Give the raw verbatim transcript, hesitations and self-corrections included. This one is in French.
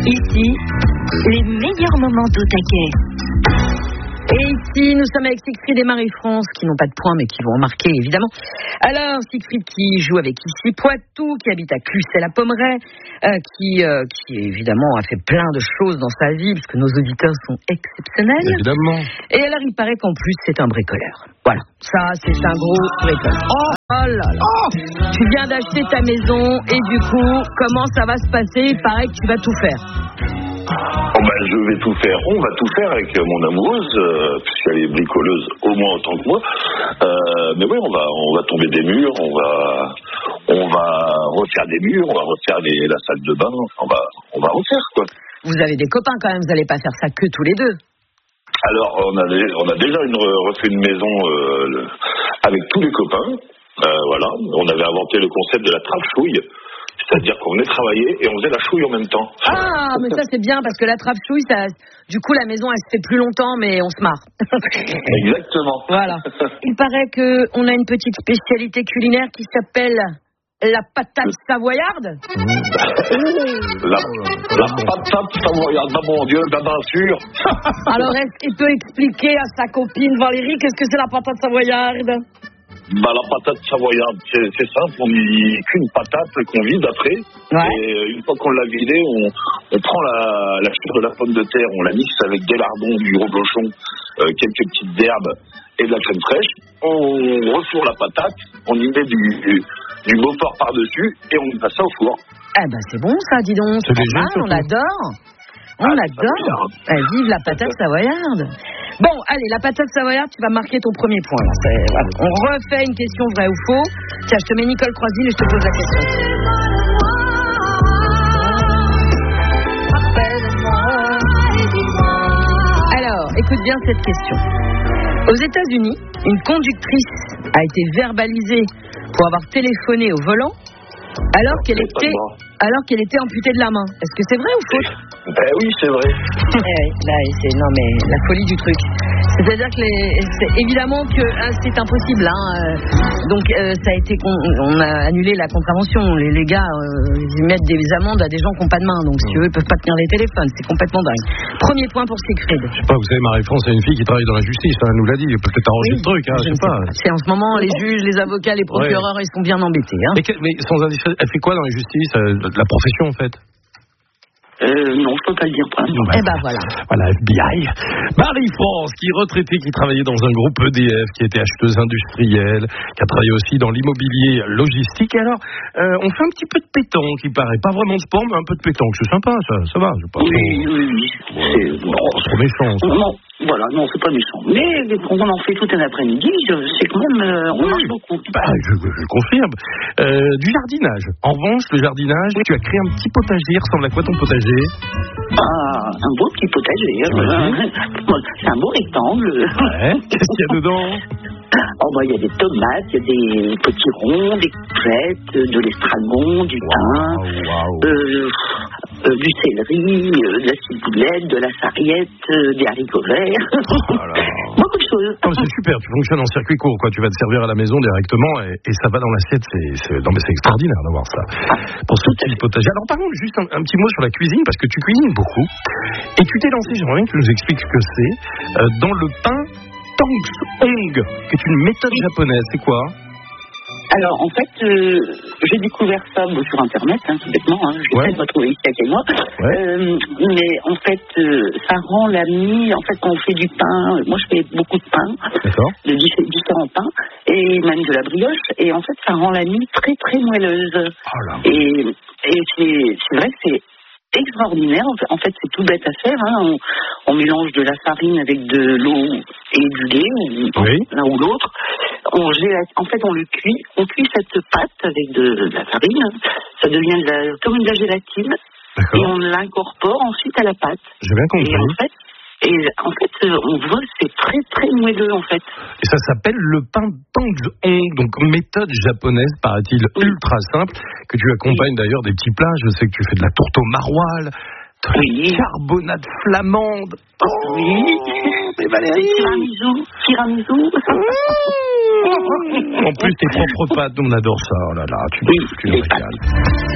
Ici, les meilleurs moments d'au taquet. Et ici, nous sommes avec Siegfried et Marie-France, qui n'ont pas de points, mais qui vont en marquer, évidemment. Alors, Siegfried qui joue avec ici Poitou, qui habite à Clucel-la-Pommeraye, euh, qui, euh, qui, évidemment, a fait plein de choses dans sa vie, puisque nos auditeurs sont exceptionnels. Évidemment. Et alors, il paraît qu'en plus, c'est un bricoleur. Voilà, ça, c'est un gros bricoleur. Oh, oh là là. Oh, tu viens d'acheter ta maison, et du coup, comment ça va se passer? Il paraît que tu vas tout faire. Oh ben, je vais tout faire, on va tout faire avec mon amoureuse, euh, puisqu'elle est bricoleuse au moins autant que moi. Euh, mais oui, on va, on va tomber des murs, on va, on va refaire des murs, on va refaire les, la salle de bain, on va, on va refaire quoi. Vous avez des copains quand même, vous n'allez pas faire ça que tous les deux. Alors, on a, on a déjà une, refait une maison euh, avec tous les copains, euh, voilà. On avait inventé le concept de la trappe-chouille. C'est-à-dire qu'on venait travailler et on faisait la chouille en même temps. Ah, mais ça c'est bien parce que la trappe-chouille, ça, du coup la maison elle se fait plus longtemps mais on se marre. Exactement. Voilà. Il paraît qu'on a une petite spécialité culinaire qui s'appelle la patate savoyarde. Mmh. La, la patate savoyarde, ah, mon Dieu, ben, bien sûr. Alors est-ce qu'il peut expliquer à sa copine Valérie qu'est-ce que c'est la patate savoyarde? Bah, la patate savoyarde, c'est, c'est simple, on n'y qu'une patate qu'on vide après. Ouais. Et une fois qu'on l'a vidée, on, on prend la, la chure de la pomme de terre, on la mixe avec des lardons, du reblochon, euh, quelques petites herbes et de la crème fraîche. On refourre la patate, on y met du, du, du Beaufort par-dessus et on passe ça au four. Eh ben c'est bon ça, dis donc, c'est, c'est pas mal, on adore. On ah, adore. Eh, vive la patate savoyarde. Bon, allez, la patate savoyarde, tu vas marquer ton premier point. Là. C'est, voilà. On refait une question vrai ou faux. Tiens, je te mets Nicole Croisille et je te pose la question. Alors, écoute bien cette question. Aux États-Unis, une conductrice a été verbalisée pour avoir téléphoné au volant alors qu'elle était, alors qu'elle était amputée de la main. Est-ce que c'est vrai ou faux? Ben oui, c'est vrai. Eh, là, c'est, non mais la folie du truc. C'est-à-dire que les, c'est évidemment que hein, c'est impossible. Hein, euh, donc euh, ça a été, on, on a annulé la contravention. Les, les gars, euh, ils mettent des amendes à des gens qui n'ont pas de main. Donc si eux, ils peuvent pas tenir les téléphones. C'est complètement dingue. Premier point pour Siegfried. Je sais pas, vous savez, Marie-France, c'est une fille qui travaille dans la justice. Hein, elle nous l'a dit. Elle peut peut-être arranger oui, le truc. Hein, je, je sais pas. pas. C'est en ce moment les juges, les avocats, les procureurs, ouais. Ils sont bien embêtés. Hein. Mais, que, mais sans indiscrétion, elle fait quoi dans la justice, euh, la profession en fait? Euh, non, je peux pas le dire. Pas. Eh ben voilà. Voilà, F B I. Marie-France, qui est retraitée, qui travaillait dans un groupe E D F, qui était acheteuse industrielle, qui a travaillé aussi dans l'immobilier logistique. Et alors, euh, on fait un petit peu de pétanque, il paraît. Pas vraiment de sport, mais un peu de pétanque. C'est sympa, ça, ça va. C'est pas oui, trop... oui, oui. C'est, non, c'est trop méchant, ça. Non, voilà, non, c'est pas méchant. Mais on en fait tout un après-midi, c'est quand même, euh, on oui. marche beaucoup. Bah, je, je confirme. Euh, du jardinage. En revanche, le jardinage, oui. Tu as créé un petit potager. Il ressemble à quoi ton potager? Ah, un beau petit potager. Oui. C'est un beau rectangle. Ouais. Qu'est-ce qu'il y a dedans? Oh, bah, il y a des tomates, il y a des petits ronds, des courgettes, de l'estragon, du thym, wow, wow. euh, euh, du céleri, euh, de la ciboulette, de la sarriette, euh, des haricots verts. Voilà. Beaucoup de choses. Non, c'est super, tu fonctionnes en circuit court, quoi. Tu vas te servir à la maison directement et, et ça va dans l'assiette. C'est, c'est, non, mais c'est extraordinaire d'avoir ça. Ah, pour ce petit potager. Alors, par contre, juste un, un petit mot sur la cuisine, parce que tu cuisines beaucoup. Et tu t'es lancé, j'aimerais bien que tu nous expliques ce que c'est, euh, dans le pain Tangsong, qui est une méthode japonaise. C'est quoi? Alors, en fait, euh, j'ai découvert ça bon, sur Internet, hein, tout bêtement. Hein, je l'ai ouais. pas trouvé ici à quel mois. Ouais. Euh, mais en fait, euh, ça rend la mie. En fait, quand on fait du pain, moi je fais beaucoup de pain, D'accord. de différents pains, et même de la brioche. Et en fait, ça rend la mie très très moelleuse. Oh là. Et, et c'est, c'est vrai que c'est extraordinaire. En fait, c'est tout bête à faire. Hein. On, on mélange de la farine avec de l'eau et du lait, oui. l'un ou l'autre. On gélate, en fait, on le cuit. On cuit cette pâte avec de, de la farine. Ça devient de la, comme de la gélatine. D'accord. Et on l'incorpore ensuite à la pâte. J'ai bien compris. Et en fait, et en fait, on voit que c'est très très moelleux en fait. Et ça s'appelle le pain Tangsong, donc méthode japonaise, paraît-il, oui. ultra simple, que tu accompagnes oui. d'ailleurs des petits plats. Je sais que tu fais de la tourte au maroilles, de oui. la carbonade flamande. Oh, oui. Mais Valérie, tiramisu, tiramisu. En plus, tes propres pâtes, on adore ça. Oh là là, tu, oui, tu nous régales.